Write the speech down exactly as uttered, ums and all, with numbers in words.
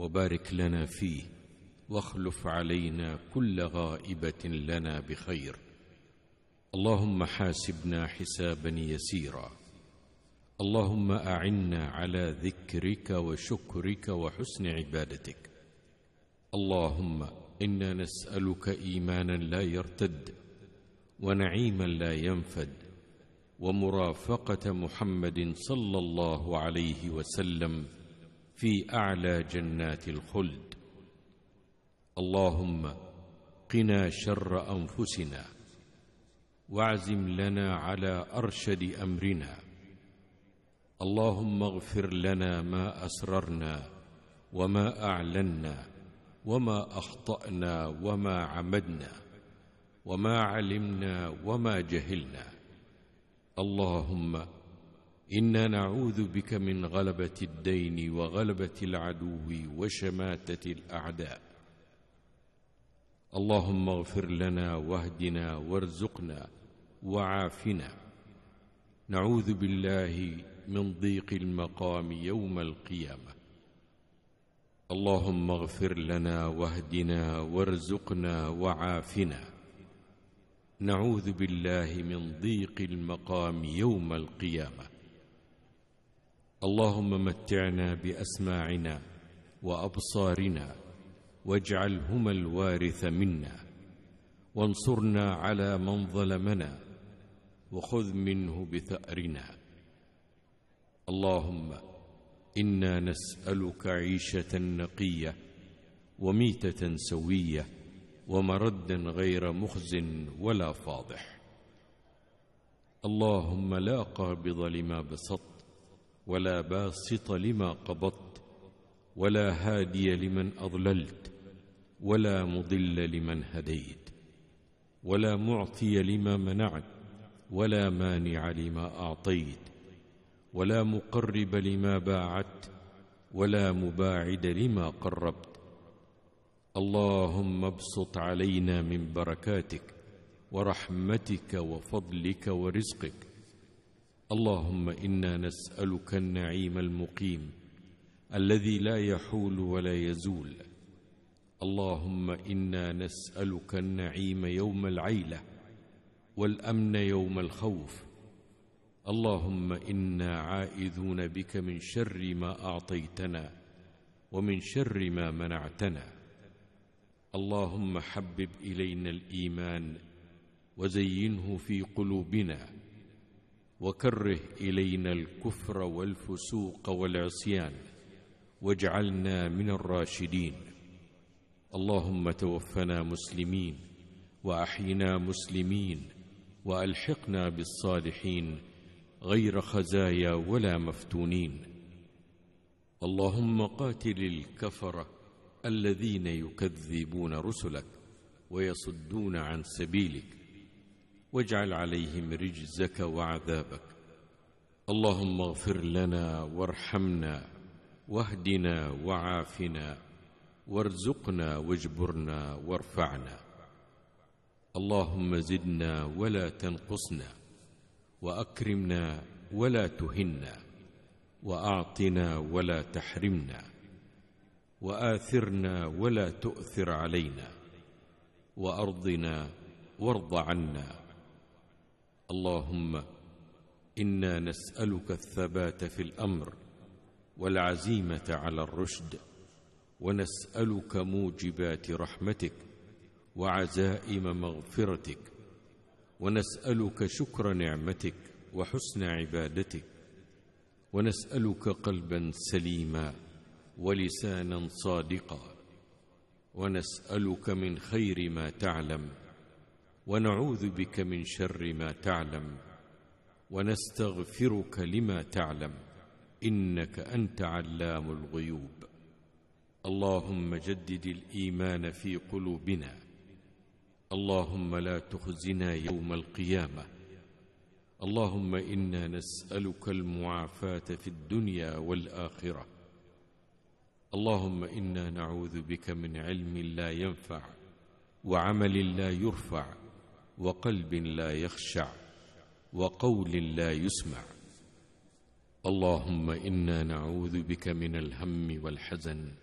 وبارك لنا فيه، واخلف علينا كل غائبة لنا بخير. اللهم حاسبنا حسابا يسيرا. اللهم أعنا على ذكرك وشكرك وحسن عبادتك. اللهم إنا نسألك إيمانا لا يرتد، ونعيما لا ينفد، ومرافقة محمد صلى الله عليه وسلم في أعلى جنات الخلد. اللهم قنا شر أنفسنا، واعزم لنا على أرشد أمرنا. اللهم اغفر لنا ما أسررنا وما أعلنا وما أخطأنا وما عمدنا وما علمنا وما جهلنا. اللهم إنا نعوذ بك من غلبة الدين وغلبة العدو وشماتة الأعداء. اللهم اغفر لنا واهدنا وارزقنا وعافنا. نعوذ بالله من ضيق المقام يوم القيامة. اللهم اغفر لنا واهدنا وارزقنا وعافنا. نعوذ بالله من ضيق المقام يوم القيامة. اللهم متعنا بأسماعنا وأبصارنا، واجعلهما الوارث منا، وانصرنا على من ظلمنا، وخذ منه بثأرنا. اللهم إنا نسألك عيشة نقية، وميتة سوية، ومردا غير مخز ولا فاضح. اللهم لا قابض لما بسطت، ولا باسط لما قبضت، ولا هادي لمن أضللت، ولا مضل لمن هديت، ولا معطي لما منعت، ولا مانع لما أعطيت، ولا مقرب لما باعدت، ولا مباعد لما قربت. اللهم ابسط علينا من بركاتك ورحمتك وفضلك ورزقك. اللهم إنا نسألك النعيم المقيم الذي لا يحول ولا يزول. اللهم إنا نسألك النعيم يوم العيلة، والأمن يوم الخوف. اللهم إنا عائذون بك من شر ما أعطيتنا، ومن شر ما منعتنا. اللهم حبب إلينا الإيمان وزينه في قلوبنا، وكره إلينا الكفر والفسوق والعصيان، واجعلنا من الراشدين. اللهم توفنا مسلمين، وأحينا مسلمين، وألحقنا بالصالحين غير خزايا ولا مفتونين. اللهم قاتل الكفرة الذين يكذبون رسلك ويصدون عن سبيلك، واجعل عليهم رجزك وعذابك. اللهم اغفر لنا وارحمنا، واهدنا وعافنا، وارزقنا واجبرنا وارفعنا. اللهم زدنا ولا تنقصنا، وأكرمنا ولا تهنا، وأعطنا ولا تحرمنا، وآثرنا ولا تؤثر علينا، وأرضنا وارض عنا. اللهم إنا نسألك الثبات في الأمر، والعزيمة على الرشد، ونسألك موجبات رحمتك وعزائم مغفرتك، ونسألك شكر نعمتك وحسن عبادتك، ونسألك قلبا سليما ولسانا صادقا، ونسألك من خير ما تعلم، ونعوذ بك من شر ما تعلم، ونستغفرك لما تعلم، إنك أنت علام الغيوب. اللهم جدد الإيمان في قلوبنا. اللهم لا تخزنا يوم القيامة. اللهم إنا نسألك المعافاة في الدنيا والآخرة. اللهم إنا نعوذ بك من علم لا ينفع، وعمل لا يرفع، وقلب لا يخشع، وقول لا يسمع. اللهم إنا نعوذ بك من الهم والحزن